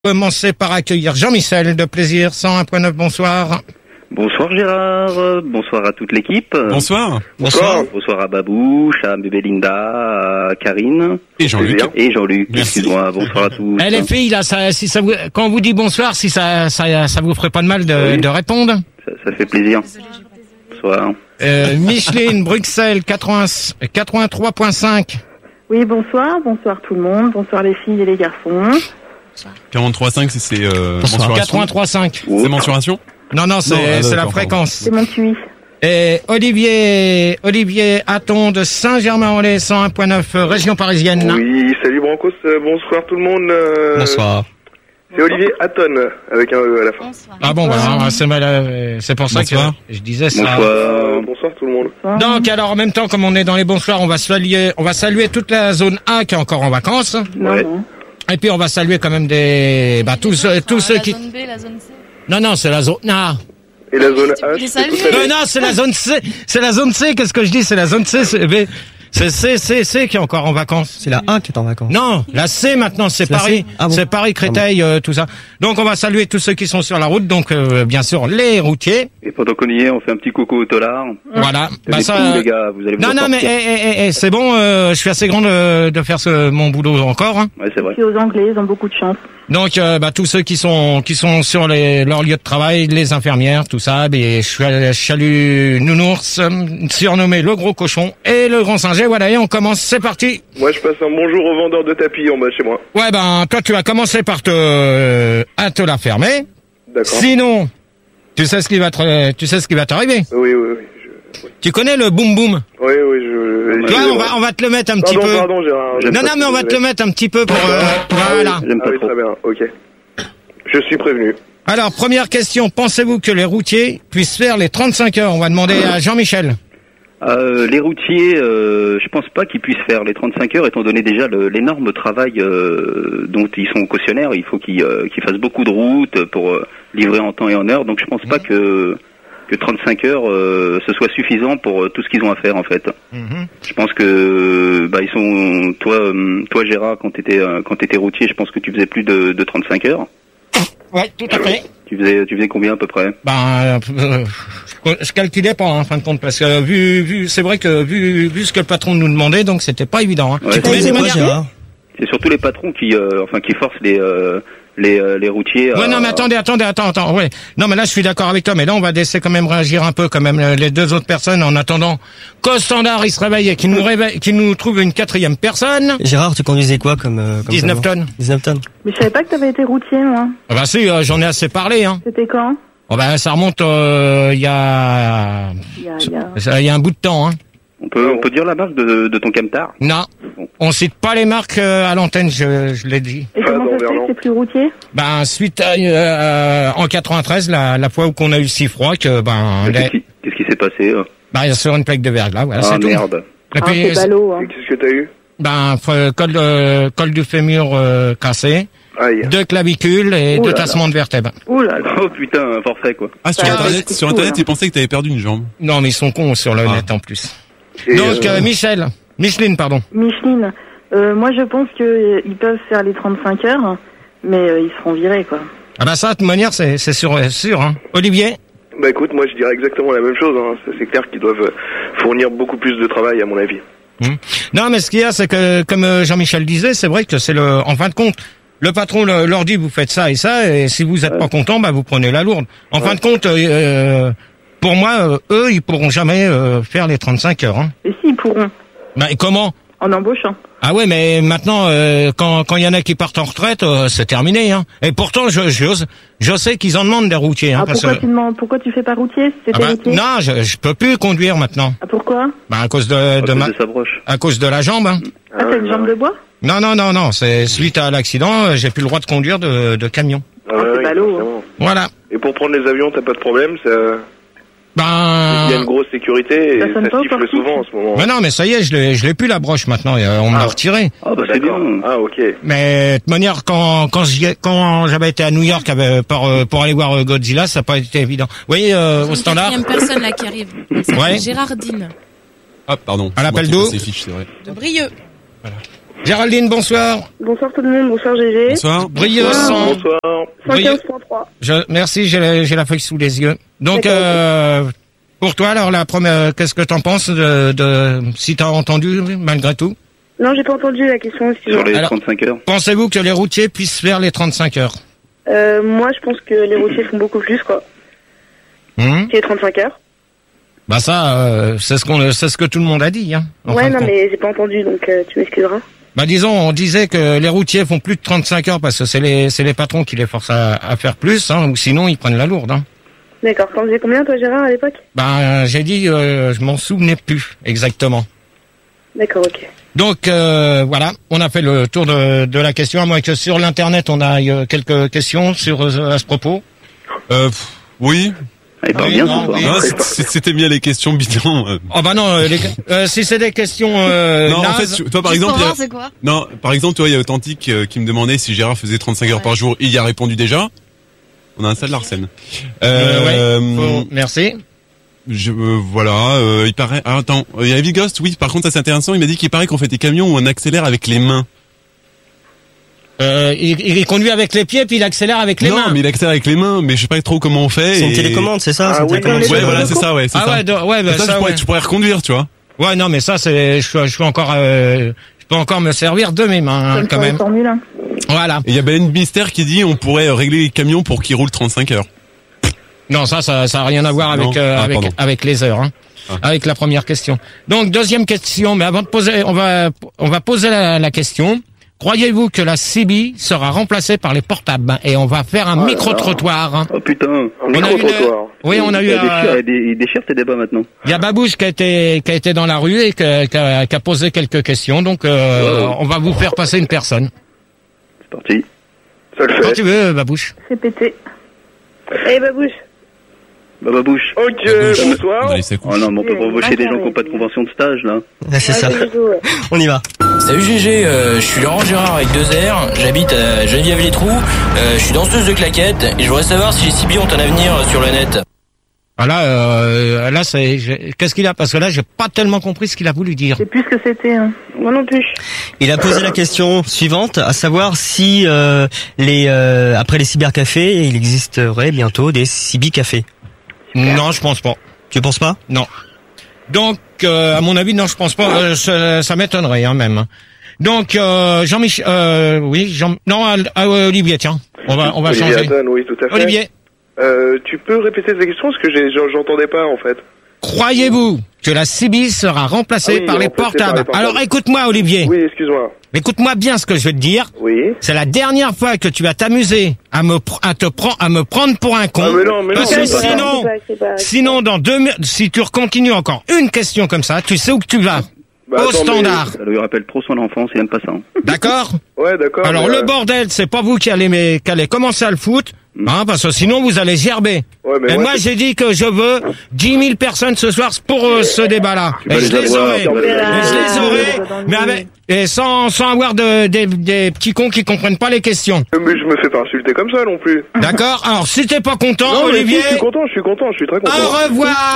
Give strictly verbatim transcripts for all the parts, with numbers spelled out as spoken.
Commencer par accueillir Jean-Michel de Plaisir cent un point neuf, bonsoir. Bonsoir Gérard, bonsoir à toute l'équipe. Bonsoir. Bonsoir. Bonsoir à Babouche, à bébé Linda, à Karine. Et Jean-Luc. Et Jean-Luc, excuse-moi, bonsoir à tous. Eh les filles, là, ça, si ça vous, quand on vous dit bonsoir, si ça, ça, ça vous ferait pas de mal de, Oui. de répondre? Ça, ça fait plaisir. Bonsoir. Euh, Micheline, Bruxelles, quatre-vingts, quatre-vingt-trois point cinq. Oui, bonsoir, bonsoir tout le monde, bonsoir les filles et les garçons. quarante-trois virgule cinq, c'est, c'est euh, mensuration. quatre-vingt-trois virgule cinq. C'est mensuration? Non, non, c'est, Non, ah, c'est la d'accord, fréquence. C'est mon Q I. Et Olivier, Olivier Hatton de Saint-Germain-en-Laye, cent un point neuf, euh, région parisienne. Oui, salut Brancos, euh, bonsoir tout le monde. euh, Bonsoir. C'est Olivier Hatton, avec un E à la fin. Bonsoir. Ah bon, bah, alors, c'est mal, euh, c'est pour ça Bonsoir. que je disais ça. Bonsoir. Euh, bonsoir tout le monde. Donc, alors, en même temps, comme on est dans les bonsoirs, on va saluer, on va saluer toute la zone A qui est encore en vacances. Non, Ouais. non. Et puis, on va saluer quand même des, bah, tous, ceux- tous ceux la qui, zone B, la zone C. non, non, c'est la zone, non. Et la zone Tu H, les c'est salues. toute la Euh, non, c'est la zone C, c'est la zone C, qu'est-ce que je dis, c'est la zone C, c'est, mais c'est C, C, C qui est encore en vacances. C'est la un qui est en vacances. Non, la C maintenant, c'est C'est la Paris, C Ah bon c'est Paris, Créteil, euh, tout ça. Donc, on va saluer tous ceux qui sont sur la route, donc, euh, bien sûr, les routiers. Et pendant qu'on y est, on fait un petit coucou au tolard. Voilà. Bah, Les ça, coups, les gars, vous allez vous non, en non, mais sortir. eh, eh, eh, eh, c'est bon, euh, je suis assez grand de, de faire ce, mon boulot encore. Hein. Ouais, c'est vrai. Puis aux Anglais, ils ont beaucoup de chance. Donc, euh, bah, tous ceux qui sont qui sont sur les, leur lieu de travail, les infirmières, tout ça, ben, je salue Nounours, euh, surnommé le gros cochon, et le grand singet. Voilà, et on commence, c'est parti. Moi je passe un bonjour au vendeur de tapis en bas de chez moi. Ouais, ben, toi, tu vas commencer par te, euh, à te la fermer. D'accord. Sinon, tu sais ce qui va te, tu sais ce qui va t'arriver. Oui, oui, oui. Je... Tu connais le boum boum. Oui, oui, je... Tu vois, on va, on va te le mettre un petit Pardon, peu. pardon Gérard. J'aime Non, pas non, mais on va te le mettre un petit peu pour, euh, voilà. J'aime Ah pas oui, trop. très bien, ok. Je suis prévenu. Alors, première question. Pensez-vous que les routiers puissent faire les trente-cinq heures? On va demander à Jean-Michel. Euh, les routiers, euh, je pense pas qu'ils puissent faire les trente-cinq heures, étant donné déjà le- l'énorme travail euh, dont ils sont cautionnaires. Il faut qu'ils euh, qu'ils fassent beaucoup de routes pour euh, livrer en temps et en heure. Donc je pense pas que que trente-cinq heures euh, ce soit suffisant pour euh, tout ce qu'ils ont à faire en fait. Je pense que bah ils sont toi euh, toi Gérard quand t'étais euh, quand t'étais routier, je pense que tu faisais plus de, de trente-cinq heures. Ouais, tout à fait. Tu faisais tu faisais combien à peu près? Ben, euh, je, je calculais pas, hein, en fin de compte, parce que vu, vu, c'est vrai que vu, vu ce que le patron nous demandait, donc c'était pas évident. Hein. Ouais, Tu c'est- faisais de quoi, manière- Gérard? C'est surtout les patrons qui euh, enfin qui forcent les euh, les euh, les routiers. Ouais, à- non, mais attendez, attendez, attends, attends, ouais. Non, mais là, je suis d'accord avec toi, mais là, on va laisser quand même réagir un peu, quand même, euh, les deux autres personnes, en attendant qu'au standard, il se réveille et qu'il nous réveille, qu'il nous trouve une quatrième personne. Gérard, tu conduisais quoi comme, euh, comme dix-neuf camion tonnes. dix-neuf tonnes. Mais je savais pas que t'avais été routier, moi. Ah bah si, euh, j'en ai assez parlé, hein. C'était quand? Oh bah, ça remonte, euh, il y a, Il y a, il y a... ça- il y a un bout de temps, hein. On peut on peut dire la marque de de ton camtar. Non. On cite pas les marques euh, à l'antenne, je, je l'ai dit. Et comment non, ça se fait Vernon. que t'es plus routier? Ben, suite à, euh, en quatre-vingt-treize, la, la fois où qu'on a eu si froid que, ben, les- Qu'est-ce qui qu'est-ce qui s'est passé? euh ben, il y a sur une plaque de verglas, voilà, Ah c'est tout. merde. Et Ah, puis, c'est ballot, hein. Et qu'est-ce que t'as eu? ben, f- col, euh, col du fémur euh, cassé, Aïe. deux clavicules et Ouh deux là là. tassements de vertèbres. Ouh là là. Oh putain, un forfait quoi. Ah, sur Ah, Internet, c'est sur tout, Internet, là. ils pensaient que t'avais perdu une jambe. Non, mais ils sont cons sur le Ah. net en plus. Et, Donc, euh, euh, Michel, Micheline, pardon. Micheline, euh, moi je pense qu'ils peuvent faire les trente-cinq heures, mais euh, ils seront virés, quoi. Ah ben ça, de toute manière, c'est c'est sûr, c'est sûr, hein. Olivier? Bah écoute, moi je dirais exactement la même chose. Hein. C'est- C'est clair qu'ils doivent fournir beaucoup plus de travail à mon avis. Hmm. Non, mais ce qu'il y a, c'est que, comme euh, Jean-Michel disait, c'est vrai que c'est le, en fin de compte, le patron le- leur dit, vous faites ça et ça, et si vous êtes pas content, bah, vous prenez la lourde. En fin de compte, euh, euh, pour moi, euh, eux, ils pourront jamais euh, faire les trente-cinq heures, hein. Et si, ils pourront, Bah, et comment? en embauchant. Ah ouais, mais maintenant, euh, quand quand il y en a qui partent en retraite, euh, c'est terminé, hein. Et pourtant, je je, je sais qu'ils en demandent des routiers, hein, Ah, parce pourquoi que tu demandes, pourquoi tu fais pas routier si ah t'étais bah, routier? non, je je peux plus conduire maintenant. Ah, pourquoi? Bah, à cause de À de cause ma de sa broche. à cause de la jambe. Hein. Ah, t'as une jambe de bois? Non, non, non, non, c'est suite à l'accident, euh, j'ai plus le droit de conduire de de camion. Ah, c'est oui, ballot, forcément. Voilà. Et pour prendre les avions, t'as pas de problème. Ça... Ben. Il y a une grosse sécurité et Ça ça, sonne pas au siffle portique. souvent en ce moment. Mais non, mais ça y est, je l'ai, je l'ai plus la broche maintenant. et, euh, On me l'a Ah. retiré. Ah bah c'est D'accord. bien. Ah ok. Mais de toute manière, quand quand j'y ai- quand j'avais été à New York avec, pour euh, pour aller voir euh, Godzilla, ça n'a pas été évident. Vous voyez euh, au Une standard. quatrième personne là qui arrive. Ouais. Gérardine Ah, pardon. À l'appel C'est moi qui d'eau. passe les fiches, c'est vrai. de Brieux. Géraldine, bonsoir. Bonsoir tout le monde, bonsoir G G. Bonsoir. Brieux cent. Bonsoir. cent quinze point trois. Je, merci, j'ai la, j'ai la feuille sous les yeux. Donc, euh, pour toi, alors, la première, qu'est-ce que t'en penses de, de, si t'as entendu, malgré tout? Non, j'ai pas entendu la question, excusez-moi. Sur les Alors- trente-cinq heures. Pensez-vous que les routiers puissent faire les trente-cinq heures? Euh, moi, je pense que les routiers font beaucoup plus, quoi. Hum Que les trente-cinq heures. Bah ça, euh, c'est ce qu'on, c'est ce que tout le monde a dit, hein. en ouais, fin de non, compte. mais j'ai pas entendu, donc euh, tu m'excuseras. Bah disons, on disait que les routiers font plus de trente-cinq heures parce que c'est les, c'est les patrons qui les forcent à, à faire plus, hein, ou sinon ils prennent la lourde, hein. D'accord. T'en faisais combien, toi, Gérard, à l'époque? Bah j'ai dit, euh, je m'en souvenais plus exactement. D'accord, ok. Donc euh, voilà, on a fait le tour de, de la question. À moins que sur l'internet on a euh, quelques questions sur euh, à ce propos. Euh, pff, oui. Elle parle Oui, bien non, ce soir. oui. Non, c'est- c'est- c'était bien les questions bidons. euh. Oh bah non, euh, les, euh, si c'est des questions euh, non, en nazes, fait, tu- toi, par Juste exemple, pour il y a- voir, c'est quoi? non, par exemple, toi, il y a Authentique euh, qui me demandait si Gérard faisait trente-cinq heures Ouais. par jour. Il y a répondu déjà. On a un sale Larsen. euh, Euh, ouais, faut- merci. je, euh, voilà, euh, il paraît. Ah, attends, il y a Heavy Ghost. Oui, par contre, ça c'est intéressant. Il m'a dit qu'il paraît qu'on fait des camions où on accélère avec les mains. Euh, il, il conduit avec les pieds puis il accélère avec les non, mains. mais il accélère avec les mains. Mais je sais pas trop comment on fait. C'est une et- télécommande, c'est ça? Ah c'est une oui, télécommande. comme les Ouais, deux voilà, c'est locaux. ça, ouais, c'est Ah ça. ouais, de- ouais, bah, ça, ça, je, pourrais, ouais. je pourrais reconduire, tu vois. Ouais, non, mais ça, c'est, je, suis- je suis encore, euh, je peux encore me servir de mes mains, hein, Comme quand sur les même. Formule un. Voilà. Et il y a Ben Mystère qui dit on pourrait euh, régler les camions pour qu'ils roulent trente-cinq heures. Non, ça, ça, ça a rien à voir avec, Non. euh, Ah, avec, pardon. avec les heures, hein. Ah. Avec la première question. Donc, deuxième question, mais avant de poser, on va, on va poser la, la question. Croyez-vous que la C B sera remplacée par les portables? Et on va faire un Oh là micro-trottoir, hein. Oh putain. Un On a une- micro-trottoir. Oui, on a eu Il un, déchire, il dé- il déchire tes débats maintenant. il y a Babouche qui a été, qui a été dans la rue et qui a, qui a- qui a posé quelques questions. Donc, euh, Wow. on va vous faire passer une personne. C'est parti. Ça le Quand fait. tu veux, Babouche. C'est pété. Eh, babouche. Baba Bouche. Ok, On bonsoir. a laissé Oh non, mais on peut pas Oui, embaucher des moi, gens qui n'ont pas de convention de stage, là. Ouais, c'est ça. Ouais, bisous, ouais. On y va. Salut G G, euh, je suis Laurent Gérard avec deux R, j'habite à Geneviève-les-Trous, euh, je suis danseuse de claquettes et je voudrais savoir si les C B ont un avenir euh, sur le net. Ah là, euh, là, c'est, j'ai- qu'est-ce qu'il a? Parce que là, j'ai pas tellement compris ce qu'il a voulu dire. Je sais plus ce que c'était, hein. Moi non plus. Il a posé la question suivante, à savoir si euh, les euh, après les cybercafés, il existerait bientôt des cybercafés. Non, je pense pas. Tu penses pas? Non. Donc, euh, à mon avis, non, je pense pas. Euh, ça, ça m'étonnerait, hein, même. Donc, euh, Jean-Michel, euh, oui, Jean, non, à, à Olivier, tiens, on va, on va Olivier changer. Hatton, oui, tout à fait. Olivier, Euh, tu peux répéter ta question parce que j'ai- j'en- j'entendais pas en fait. croyez-vous que la C B sera remplacée Ah oui, par, les remplacée par portables? les portables. Alors, écoute-moi, Olivier. Oui, excuse-moi. Écoute-moi bien ce que je vais te dire. Oui. C'est la dernière fois que tu vas t'amuser à me, pr- à te prendre, à me prendre pour un con. Ah, mais non, mais non, Parce que c'est pas- sinon, c'est pas- c'est pas- sinon, dans deux, mi- si tu continues encore une question comme ça, tu sais où que tu vas. Bah, Au attends, mais- standard. Ça lui rappelle trop son enfance, il aime pas ça. hein. D'accord? Ouais, d'accord. Alors mais, le euh, bordel, c'est pas vous qui allez, mais, qui allez commencer à le foutre, hein, parce que sinon vous allez gerber. Ouais, mais Et moi, moi c'est- j'ai dit que je veux dix mille personnes ce soir pour euh, ce débat-là. vas Et je les les avoir, aurai. tu vas les Et avoir. je les aurai, mais avec, et sans, sans avoir de, des, des petits cons qui comprennent pas les questions. Mais je me fais pas insulter comme ça non plus. D'accord? Alors si t'es pas content, Non, mais Olivier, si, je suis content, je suis content, je suis très content. au revoir!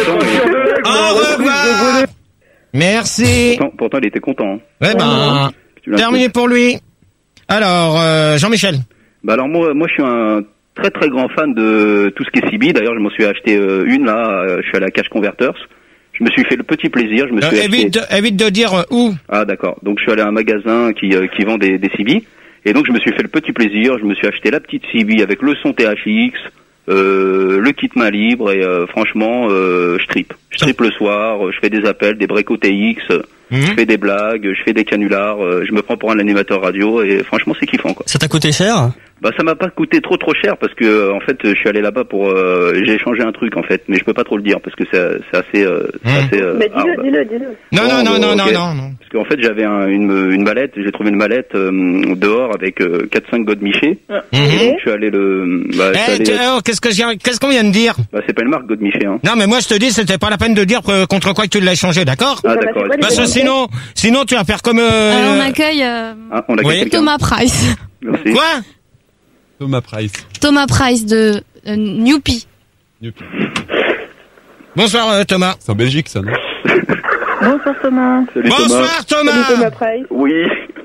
Au revoir! Merci. Pourtant, pourtant, il était content. hein. Ouais ben, Tu l'as terminé pour lui. Alors, euh, Jean-Michel. Bah alors moi, moi je suis un très très grand fan de tout ce qui est C B. D'ailleurs, je m'en suis acheté euh, une là. euh, je suis allé à Cash Converters. Je me suis fait le petit plaisir. Je me Euh, suis acheté. évite, de, évite de dire euh, où. Ah d'accord. Donc je suis allé à un magasin qui euh, qui vend des, des C B. Et donc je me suis fait le petit plaisir. Je me suis acheté la petite C B avec le son T H X, euh, le kit main libre et euh, franchement, euh, je tripe. Je tripe le soir. euh, Je fais des appels, des breaks au T X. euh, Mhm. Je fais des blagues, je fais des canulars, euh, je me prends pour un animateur radio et franchement c'est kiffant quoi. Ça t'a coûté cher? Bah ça m'a pas coûté trop trop cher parce que euh, en fait je suis allé là-bas pour euh, j'ai échangé un truc en fait mais je peux pas trop le dire parce que c'est c'est assez euh, c'est Mmh. assez euh, Mais dis-le, hard. dis-le, dis-le. Non, non, Bon, non, bon, non, non, ok. non, non. Parce qu'en fait j'avais un, une une mallette, j'ai trouvé une mallette euh, dehors avec euh, quatre cinq Godmiché. Mhm. Donc je suis allé le bah, je suis Eh, allé- tu- oh, qu'est-ce que j'ai- qu'est-ce qu'on vient de dire? bah c'est pas une marque Godmiché hein. Non, mais moi je te dis, c'était pas la peine de dire euh, contre quoi que tu l'as échangé, d'accord? Ah bah, d'accord. c'est quoi les Parce que Godmiché sinon, sinon tu vas faire comme. Euh... Alors, on accueille euh, Ah, on a Oui. quelqu'un. Thomas Price. Merci. Quoi? Thomas Price. Thomas Price de euh, Newpie. Youpi. Bonsoir euh, Thomas. C'est en Belgique, ça, non? Bonsoir Thomas. Salut Thomas. Bonsoir Salut Thomas. Thomas Price. Oui.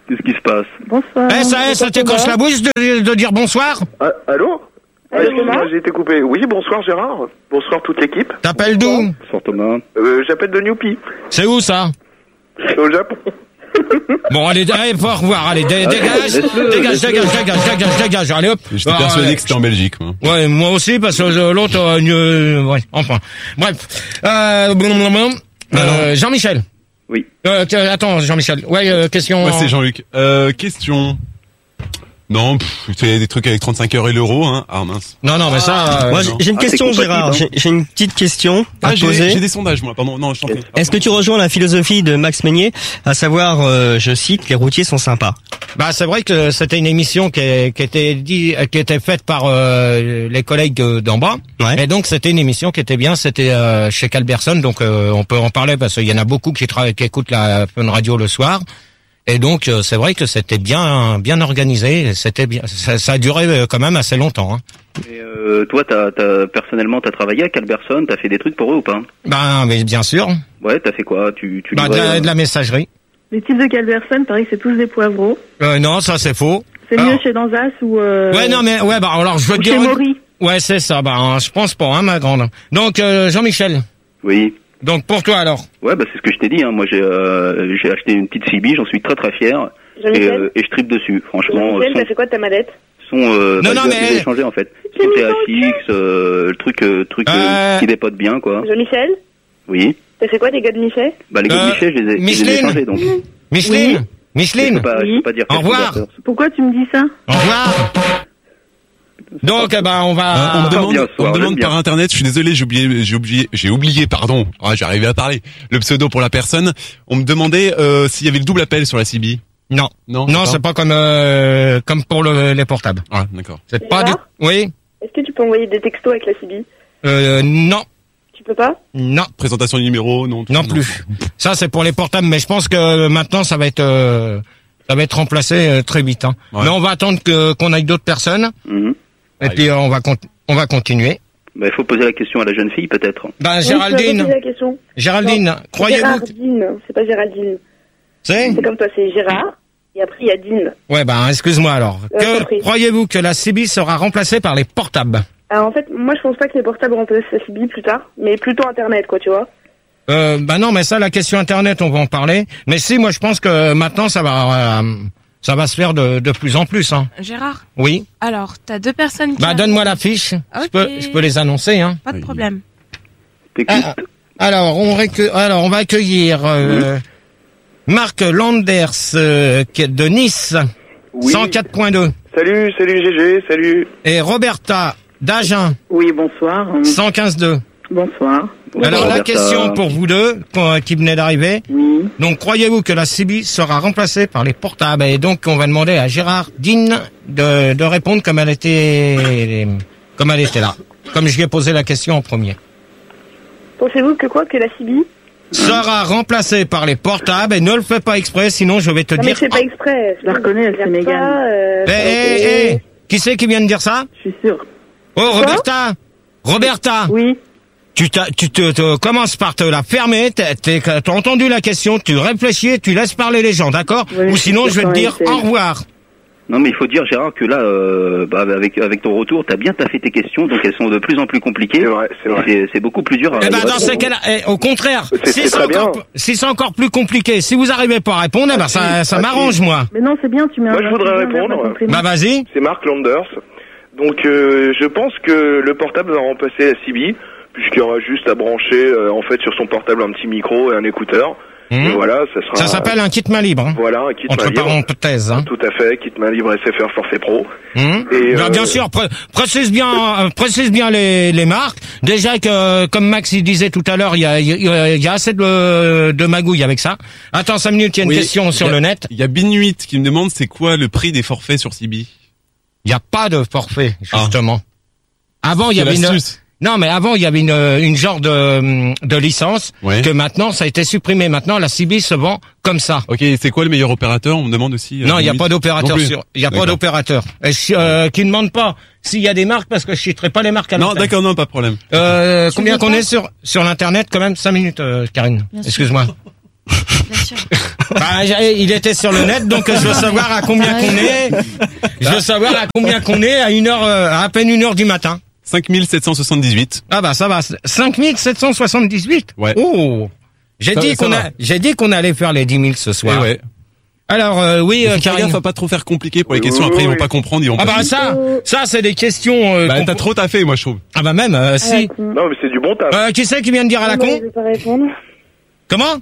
Qu'est-ce qui se passe? Bonsoir. Eh, ça, eh, ça t'écorche la bouche de, de dire bonsoir? Ah, allô? Ah, Allô, excuse-moi, Thomas j'ai été coupé. Oui, bonsoir Gérard. Bonsoir toute l'équipe. T'appelles d'où? Bonsoir Thomas. Euh, j'appelle de Newpie. C'est où ça? C'est au Japon. Bon, allez, allez, faut revoir, allez, dé- dégage, laisse-le, dégage, laisse-le. dégage, dégage, dégage, dégage, allez hop. J'étais Ah, persuadé ouais. que c'était en Belgique, moi. Ouais, moi aussi, parce que euh, l'autre, euh, euh, ouais, enfin. Bref. Euh, blablabla. euh, Jean-Michel. Oui. Euh, que- attends, Jean-Michel. Ouais, euh, question. Ouais, c'est Jean-Luc. Euh, question. Non, pff, c'est des trucs avec trente-cinq heures et l'euro, hein. Ah, mince. Non, non, mais ça, euh, Moi, non. j'ai une Ah, c'est question, compatible, Gérard. hein. J'ai j'ai une petite question à Ah, te j'ai, poser. j'ai des sondages, moi, pardon. Non, je t'en prie. Est-ce que tu rejoins la philosophie de Max Meignier, à savoir, euh, je cite, les routiers sont sympas? bah, c'est vrai que c'était une émission qui, est- qui était dit, qui était faite par euh, les collègues de- d'en bas. Ouais. Et donc, c'était une émission qui était bien. C'était euh, chez Calberson, donc euh, on peut en parler parce qu'il y en a beaucoup qui, tra- qui écoutent la Fun Radio le soir. Et donc, euh, c'est vrai que c'était bien, bien organisé. C'était bien. Ça, ça a duré euh, quand même assez longtemps. Hein. Et euh, toi, t'as, t'as, personnellement, t'as travaillé à Calberson, t'as fait des trucs pour eux ou pas? Ben, mais bien sûr. Ouais, t'as fait quoi? Tu, tu Bah, de, livrais, la, euh, de la messagerie. Les types de Calverson, pareil, c'est tous des poivreaux. Euh, non, ça c'est faux. C'est Alors- mieux chez Danzas ou... Euh, Ouais, non, mais ouais, bah alors je veux ou te chez dire. Maury. Ouais, c'est ça. Bah, hein, je pense pas, hein, ma grande. Donc, euh, Jean-Michel. Oui. Donc pour toi alors. Ouais, bah c'est ce que je t'ai dit. Hein. Moi, j'ai, euh, j'ai acheté une petite C B, j'en suis très très fier. Et, Jean-Michel, euh, et je tripe dessus. Franchement, Jean-Michel, son, t'as fait quoi de ta mallette? son euh, Non, bah, non, je mais- vais échanger en fait. Son T H X, euh, le truc, euh, truc euh, Euh. qui dépote bien, quoi. Jean-Michel, Oui. t'as fait quoi des gars de Michel? Bah les gars Euh, de Michel, je les ai, je les ai Micheline. échangés donc. Micheline. Je Micheline. peux pas, je Oui. peux pas dire Au quel revoir. fondateur. Pourquoi tu me dis ça? Au revoir. Donc, eh ben, on Euh, va. on me encore demande, bien ce soir, on me demande j'aime bien. par internet, je suis désolé, j'ai oublié, j'ai oublié, j'ai oublié, pardon. Ah, j'ai arrivé à parler. Le pseudo pour la personne. On me demandait euh, s'il y avait le double appel sur la C B. Non. Non, Non, c'est pas comme euh, comme pour le, les portables. Ah, d'accord. C'est pas du. Gérard Oui. Est-ce que tu peux envoyer des textos avec la C B? Euh, non. Tu peux pas? Non. Présentation du numéro, non. tout- Non plus. Ça, c'est pour les portables, mais je pense que maintenant, ça va être, euh, ça va être remplacé euh, très vite. Hein. Ouais. Mais on va attendre que qu'on aille d'autres personnes, Mhm. et puis euh, on va con- on va continuer. Bah, il faut poser la question à la jeune fille peut-être. Ben, Oui, tu vas Géraldine, poser la question. Géraldine, croyez-vous que Gérardine, c'est pas Géraldine. c'est C'est comme toi, c'est Gérard. Et après, il y a Dine. Ouais, ben, excuse-moi alors. Euh, Que compris. croyez-vous que la C B sera remplacée par les portables? Alors, en fait, moi, je pense pas que les portables remplacent la C B plus tard, mais plutôt Internet, quoi, tu vois. Euh, ben non, mais ça, la question Internet, on va en parler. Mais si, moi, je pense que maintenant, ça va, euh, ça va se faire de, de plus en plus. Hein. Gérard, Oui. alors, t'as deux personnes qui... Bah, donne-moi la fiche. Je Ok. peux, je peux les annoncer. Hein. Pas de Oui. problème. T'écoutes. Ah, alors, on récu- alors, on va accueillir euh, Marc Landers euh, qui est de Nice, Oui. cent quatre point deux, Salut, salut G G, salut. et Roberta d'Agen, Oui, bonsoir. cent quinze deux. Bonsoir. Alors, la Roberta. question pour vous deux, pour- qui venait d'arriver. Oui. Donc, croyez-vous que la C B sera remplacée par les portables? Et donc, on va demander à Gérard Dine de, de répondre comme elle était, comme elle était là. Comme je lui ai posé la question en premier. Pensez-vous que quoi, que la C B? Sera remplacée par les portables, et ne le fais pas exprès, sinon je vais te Non, mais dire... c'est pas exprès. Je la reconnais, elle, c'est Regarde Mégane. pas, euh, Eh, eh, eh, qui c'est qui vient de dire ça? Je suis sûre. Oh, Roberta! Roberta! Oui. Tu, t'as- tu te, te- commences par te la fermer, t'es- t'es- t'as entendu la question, tu réfléchis, tu laisses parler les gens, d'accord? Oui, Ou sinon, je vais te d'accord, dire c'est- au revoir. Non mais il faut dire Gérard que là, euh, bah, avec avec ton retour, t'as bien taffé tes questions, donc elles sont de plus en plus compliquées. C'est vrai, c'est vrai. C'est, c'est beaucoup plus dur. À Eh ben, à dans ces répondre. cas-là, eh, au contraire, C'est- si c'est c'est très encore, bien. si c'est encore plus compliqué, si vous arrivez pas à répondre, eh ben, ça, ça Ah, m'arrange, si. moi. Mais non, c'est bien, tu mets Moi, un je voudrais c'est bien, répondre. merde, ton prénom. Bah, vas-y. C'est Mark Landers. Donc euh, je pense que le portable va remplacer la C B, puisqu'il y aura juste à brancher euh, en fait sur son portable un petit micro et un écouteur. Mmh. Et voilà, ça sera. Ça s'appelle un kit main libre, hein. Voilà, un kit main Entre libre. parenthèses, hein. Tout à fait, kit main libre S F R Forfait Pro. Hum. Et, Bah, euh, bien sûr, pré- précise bien, euh, précise bien les, les marques. Déjà que, euh, comme Max il disait tout à l'heure, il y a, il y a- il y a assez de, de magouilles avec ça. Attends cinq minutes, il y a une Oui, question sur il y a- le net. Il y a Binuit qui me demande c'est quoi le prix des forfaits sur C B. Il n'y a pas de forfait, justement. Avant, il y C'est avait une... l'astuce. Non, mais avant, il y avait une, une genre de, de licence Ouais. que maintenant, ça a été supprimé. Maintenant, la C B se vend comme ça. Ok, c'est quoi le meilleur opérateur? On me demande aussi. euh, Non, il n'y a Binuit. pas d'opérateur Non plus. sur, il y a pas D'accord. d'opérateur. Et je- euh, qui ne demande pas s'il y a des marques parce que je citerai pas les marques à Non, l'antenne. d'accord, non, pas de problème. Euh, Tu combien veux qu'on pas est sur, sur l'internet quand même? Cinq minutes, euh, Karine. Bien sûr. Excuse-moi. Bien sûr. Bah, j'ai- il était sur le net, donc je veux savoir à combien qu'on est. Je veux savoir à combien qu'on est à une heure, euh, à, à peine une heure du matin. cinq mille sept cent soixante-dix-huit. Ah bah ça va, cinq mille sept cent soixante-dix-huit. Ouais. Oh, j'ai Ça- dit ça qu'on va. a, j'ai dit qu'on allait faire les dix mille ce Eh soir. ouais. Alors euh, oui, Faut euh, faire Karine. gaffe à pas trop faire compliqué pour les Oui, questions. oui, Après, ils vont oui. pas comprendre, ils vont Ah pas. bah ça, ça c'est des questions. Euh, Bah, qu'on- t'as trop taffé, moi, je trouve. Ah bah même, euh, si. Non, mais c'est du bon taf. Euh, qui c'est qui vient de dire à la Non, mais con je vais pas répondre. Comment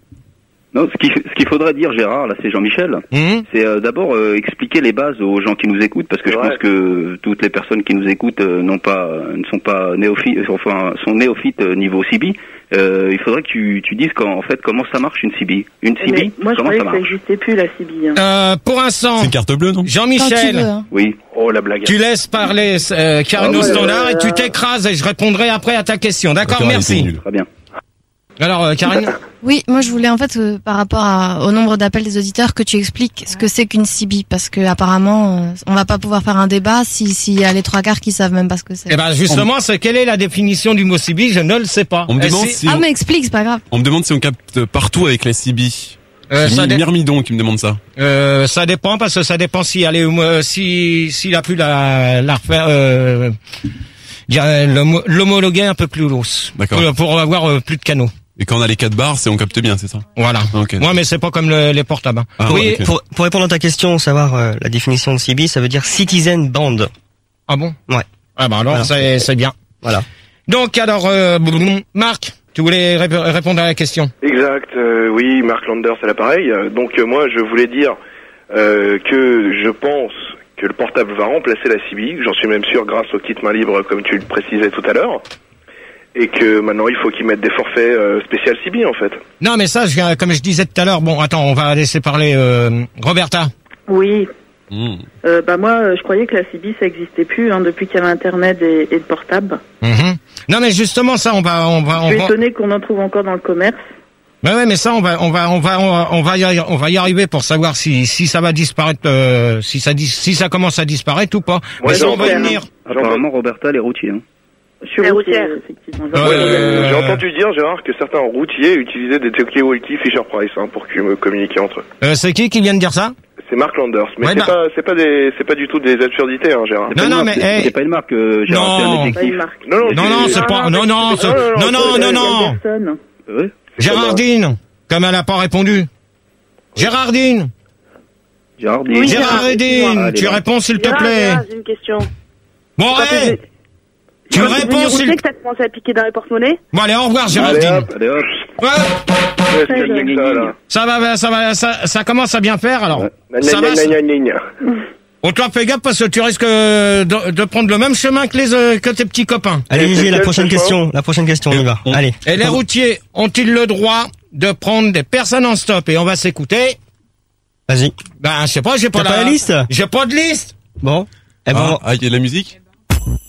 Non, ce qu'il ce qu'il faudrait dire, Gérard, là, c'est Jean-Michel. Mhm. C'est euh, d'abord euh, expliquer les bases aux gens qui nous écoutent, parce que je Ouais. pense que toutes les personnes qui nous écoutent euh, n'ont pas, euh, ne sont pas néophytes, euh, enfin sont néophytes euh, niveau C B. Euh, il faudrait que tu, tu dises qu'en en fait comment ça marche une C B. Une C B, Mais moi, je comment croyais ça que ça marche n'existait plus, la C B. hein. euh, Pour l'instant, C'est une carte bleue, non? Quand tu Jean-Michel, veux, hein. Oui. Oh, la blague. tu laisses parler euh, Karine Ah au ouais, standard ouais, et tu ouais. t'écrases et je répondrai après à ta question. D'accord, D'accord, merci. elle était nulle. Très bien. Alors euh, Karine, Oui, moi je voulais en fait euh, par rapport à- au nombre d'appels des auditeurs que tu expliques ce que c'est qu'une C B parce que apparemment euh, on va pas pouvoir faire un débat si s'il y a les trois quarts qui savent même pas ce que c'est. eh ben justement, c'est quelle est la définition du mot C B? Je ne le sais pas. On me Eh, demande si- si Ah on, mais explique, c'est pas grave. on me demande si on capte partout avec la C B. euh, C'est ça, dé- Myrmidon qui me demande ça. euh, ça dépend parce que ça dépend si elle est, euh, si s'il a pu la la refaire. Euh, dire, euh, l'homo- l'homologuer un peu plus lousse. D'accord. Pour, pour avoir euh, plus de canaux. Et quand on a les quatre barres, c'est on capte bien, c'est ça? Voilà. Ok. Moi, mais c'est pas comme le- les portables. hein. Ah, oui. ouais, ok. Pour, pour répondre à ta question, savoir euh, la définition de C B, ça veut dire Citizen Band. Ah bon? Ouais. Ah ben alors Voilà. c'est c'est bien. Voilà. Donc alors, euh, Marc, tu voulais rép- répondre à la question. Exact, euh, oui, Mark Landers à l'appareil. Euh, Donc euh, moi, je voulais dire euh, que je pense que le portable va remplacer la C B. J'en suis même sûr grâce au kit main libre, comme tu le précisais tout à l'heure. Et que maintenant, il faut qu'ils mettent des forfaits euh, spécial C B, en fait. Non, mais ça, je, comme je disais tout à l'heure, bon, attends, on va laisser parler euh, Roberta. Oui. Mmh. Euh, bah moi, euh, je croyais que la C B, ça existait plus hein, depuis qu'il y avait Internet et, et le portable. Mhm. Non, mais justement, ça, on va, on va, Je on suis va. étonnée qu'on en trouve encore dans le commerce. Ouais, ouais, mais ça, on va, on va, on va, on va, on va y, arri- on va y arriver pour savoir si, si ça va disparaître, euh, si ça, dis- si ça commence à disparaître ou pas. mais Ouais, ça, non, on va y ouais, venir. Apparemment, Roberta, les routiers. Hein. Je suis Les routière, routières. effectivement. Ah ouais, euh, J'ai entendu dire, Gérard, que certains routiers utilisaient des talkie-walkie Fisher Price hein, pour que- me communiquer entre eux. Euh, c'est qui qui vient de dire ça? C'est Mark Landers, mais Ouais, c'est bah- pas, c'est pas des, c'est pas du tout des absurdités, hein, Gérard. C'est pas Non, une non, marque, mais, c'est- hey. c'est pas une marque, euh, Gérard, Non. c'est un Pas une objectif. marque. Non, non, Non, non, c'est pas, non, non, c'est- non, non, non, non. Personne. Ouais. Gérardine, comme elle n'a pas répondu. Gérardine, Gérard, Oui, Gérardine, Allez, tu va. réponds s'il te Gérard, plaît. Gérard, j'ai une question. Bon, Quand t'es- allez, tu quand t'es réponds devenu s'il routier, que t'as commencé à piquer dans les porte-monnaies? Bon, allez, au revoir, Allez Gérardine. hop, Allez hop. Ouais, ouais, c'est bien que ça, là. ça va, ça va, ça, ça commence à bien faire, alors. Gna, Ça gna, va, gna, gna, gna, gna. on te fais gaffe parce que tu risques euh, de, de prendre le même chemin que les, euh, que tes petits copains. Allez, Et Gigi, c'est la quel, prochaine ce soir question. La prochaine question, on y va. On- Allez. Et les routiers ont-ils le droit de prendre des personnes en stop? Et on va s'écouter. Vas-y. Ben, je sais pas, j'ai pas, T'as pas la liste? J'ai pas de liste. Bon. Eh ben, Ah, ah, il y a de la musique?